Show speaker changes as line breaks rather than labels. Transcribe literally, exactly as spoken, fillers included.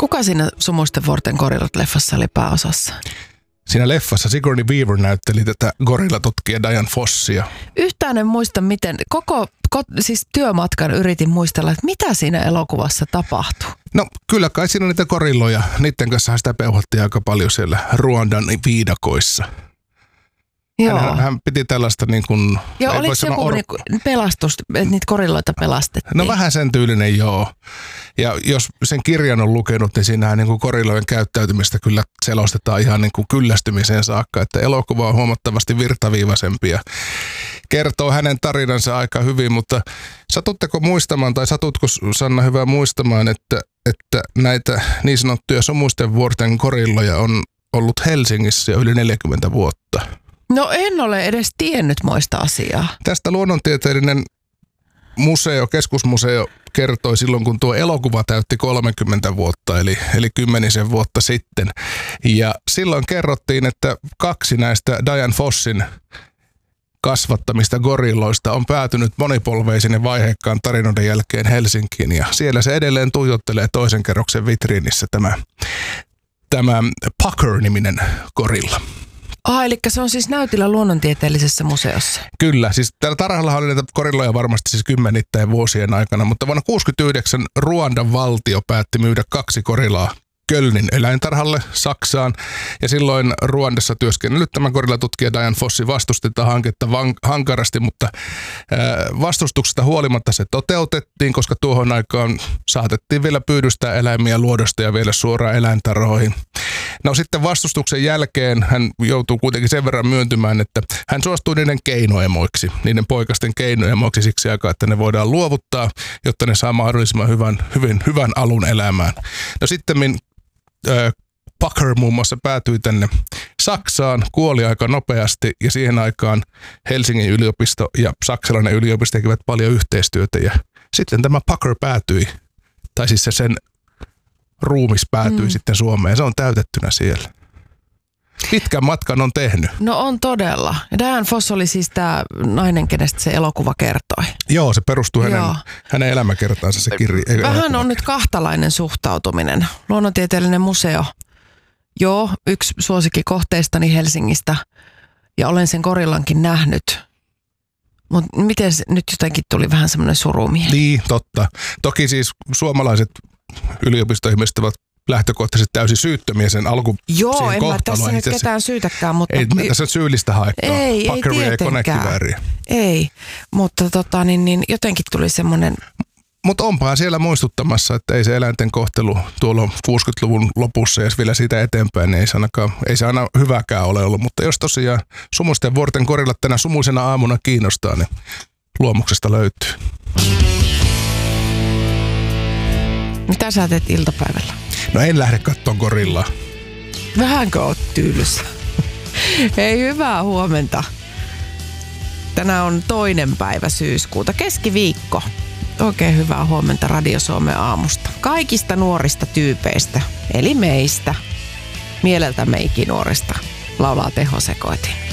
Kuka siinä Sumuisten vuorten gorillat leffassa oli pääosassa?
Siinä leffassa Sigourney Weaver näytteli tätä gorillatutkija Dian Fossia.
Yhtään en muista, miten koko ko, siis työmatkan yritin muistella, että mitä siinä elokuvassa tapahtui.
No kyllä kai siinä on niitä gorilloja. Niiden kanssa sitä peuhattiin aika paljon siellä Ruandan viidakoissa. Hän, hän piti tällaista niin kuin...
Joo, oliko se joku or... niin pelastus, että niitä gorilloita pelastettiin?
No vähän sen tyylinen, joo. Ja jos sen kirjan on lukenut, niin siinähän niin kuin gorillojen käyttäytymistä kyllä selostetaan ihan niin kuin kyllästymiseen saakka. Että elokuva on huomattavasti virtaviivaisempi ja kertoo hänen tarinansa aika hyvin. Mutta satutteko muistamaan, tai satutko Sanna hyvä muistamaan, että, että näitä niin sanottuja Sumuisten vuorten gorilloja on ollut Helsingissä jo yli neljäkymmentä vuotta?
No en ole edes tiennyt moista asiaa.
Tästä luonnontieteellinen museo, keskusmuseo kertoi silloin, kun tuo elokuva täytti kolmekymmentä vuotta, eli, eli kymmenisen vuotta sitten. Ja silloin kerrottiin, että kaksi näistä Dian Fossin kasvattamista gorilloista on päätynyt monipolveisen ja vaiheikkaan tarinoiden jälkeen Helsinkiin. Ja siellä se edelleen tuijottelee toisen kerroksen vitriinissä tämä, tämä Pucker-niminen gorilla.
Ah, eli se on siis näytillä luonnontieteellisessä museossa.
Kyllä, siis täällä tarhalla oli näitä gorilloja varmasti siis kymmenittäin vuosien aikana, mutta vuonna tuhatyhdeksänsataakuusikymmentäyhdeksän Ruandan valtio päätti myydä kaksi gorillaa Kölnin eläintarhalle Saksaan. Ja silloin Ruandassa työskennellyt tämä gorillatutkija Dian Fossi vastusti tätä hanketta van- hankarasti, mutta ää, vastustuksesta huolimatta se toteutettiin, koska tuohon aikaan saatettiin vielä pyydystää eläimiä luodosta ja vielä suoraan eläintarhoihin. No sitten vastustuksen jälkeen hän joutuu kuitenkin sen verran myöntymään, että hän suostui niiden keinoemoiksi, niiden poikasten keinoemoiksi siksi aikaa, että ne voidaan luovuttaa, jotta ne saa mahdollisimman hyvän, hyvin, hyvän alun elämään. No sitten äh, Pucker muun muassa päätyi tänne Saksaan, kuoli aika nopeasti ja siihen aikaan Helsingin yliopisto ja saksalainen yliopisto tekivät paljon yhteistyötä ja sitten tämä Pucker päätyi, tai siis se sen ruumis päätyi mm. sitten Suomeen. Se on täytettynä siellä. Pitkän matkan on tehnyt.
No on todella. Dian Foss oli siis tämä nainen, kenestä se elokuva kertoi.
Joo, se perustuu hänen, hänen elämäkertaansa se kirja.
Vähän on nyt kahtalainen suhtautuminen. Luonnontieteellinen museo. Joo, yksi suosikkikohteistani Helsingistä. Ja olen sen gorillankin nähnyt. Mutta miten se nyt jotenkin tuli vähän semmoinen surumieli?
Niin, totta. Toki siis suomalaiset yliopistoihmiset ovat lähtökohtaisesti täysin syyttömiä sen alku
Joo, en mä tässä nyt ketään syytäkään, mutta...
Ei mä tässä syyllistä haettua.
Ei, ei tietenkään. Ei, mutta tota, niin, niin, jotenkin tuli semmoinen...
Mutta onpahan siellä muistuttamassa, että ei se eläinten kohtelu tuolla kuusikymmentäluvun lopussa ja vielä siitä eteenpäin, niin ei se, ainakaan, ei se aina hyväkään ole ollut. Mutta jos tosiaan Sumuisten vuorten gorillat tänä sumuisena aamuna kiinnostaa, niin luomuksesta löytyy.
Mitä sä teet iltapäivällä?
No en lähde kattoon gorillaa.
Vähänkö oot tyylyssä? Hei, hyvää huomenta. Tänään on toinen päivä syyskuuta, keskiviikko. Oikein hyvää huomenta Radio Suomen aamusta. Kaikista nuorista tyypeistä, eli meistä, mieleltämme ikinuorista, laulaa Teho Sekoitin.